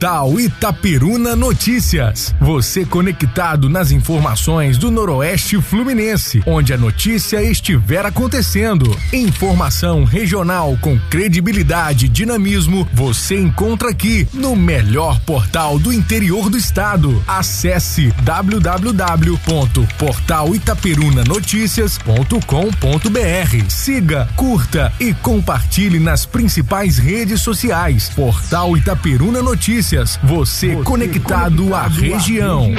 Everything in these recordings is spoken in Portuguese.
Portal Itaperuna Notícias. Você conectado nas informações do Noroeste Fluminense, onde a notícia estiver acontecendo. Informação regional com credibilidade e dinamismo, você encontra aqui no melhor portal do interior do estado. Acesse www.portalitaperunanoticias.com.br. Siga, curta e compartilhe nas principais redes sociais. Portal Itaperuna Notícias, você conectado à região.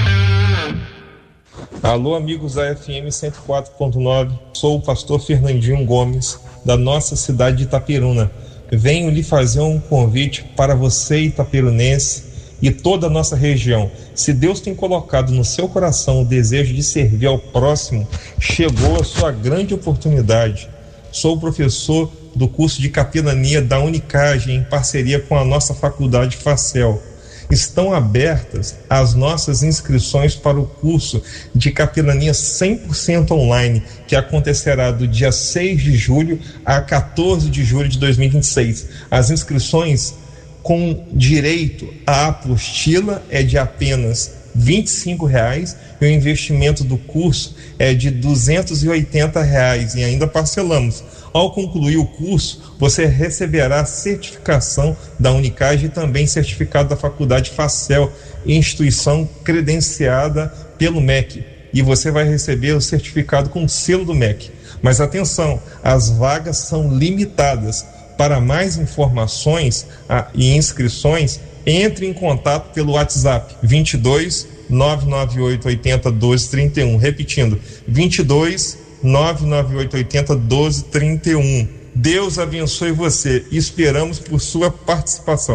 Alô, amigos da FM 104.9, sou o pastor Fernandinho Gomes, da nossa cidade de Itaperuna. Venho lhe fazer um convite para você, itaperunense, e toda a nossa região. Se Deus tem colocado no seu coração o desejo de servir ao próximo, chegou a sua grande oportunidade. Sou professor do curso de capelania da Unicage, em parceria com a nossa faculdade Facel. Estão abertas as nossas inscrições para o curso de capelania 100% online, que acontecerá do dia 6 de julho a 14 de julho de 2026. As inscrições com direito à apostila é de apenas R$25 e o investimento do curso é de R$280 e ainda parcelamos. Ao concluir o curso, você receberá certificação da Unicage e também certificado da Faculdade Facel, instituição credenciada pelo MEC. E você vai receber o certificado com selo do MEC. Mas atenção, as vagas são limitadas. Para mais informações e inscrições, entre em contato pelo WhatsApp 22 998 80 12 31. Repetindo, 22 998 80 12 31. Deus abençoe você. Esperamos por sua participação.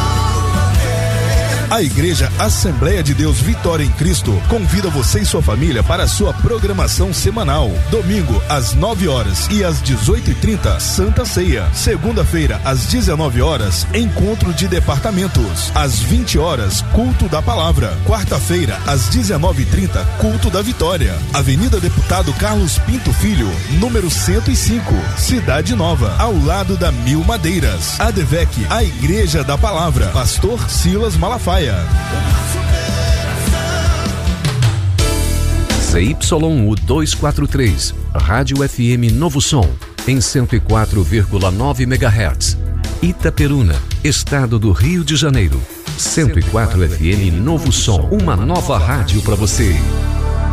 A Igreja Assembleia de Deus Vitória em Cristo convida você e sua família para a sua programação semanal. Domingo, às 9 horas e às 18h30, Santa Ceia. Segunda-feira, às 19 horas, Encontro de Departamentos. Às 20 horas, Culto da Palavra. Quarta-feira, às 19h30, Culto da Vitória. Avenida Deputado Carlos Pinto Filho, número 105, Cidade Nova, ao lado da Mil Madeiras. ADVEC, a Igreja da Palavra. Pastor Silas Malafaia. ZYU 243, Rádio FM Novo Som, em 104,9 MHz. Itaperuna, Estado do Rio de Janeiro. 104 FM Novo Som, uma nova rádio para você.